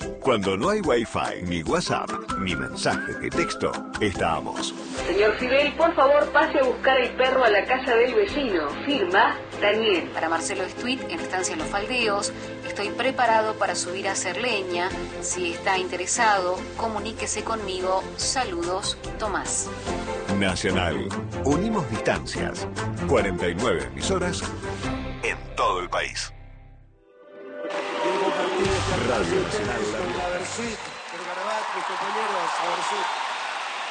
Cuando no hay Wi-Fi, ni WhatsApp, ni mensaje de texto, estamos. Señor Fidel, por favor pase a buscar el perro a la casa del vecino. Firma, Daniel. Para Marcelo Estuit, en Estancia Los Faldeos, estoy preparado para subir a hacer leña. Si está interesado, comuníquese conmigo. Saludos, Tomás. Nacional. Unimos distancias. 49 emisoras en todo el país. Radio Nacional. Mis compañeros,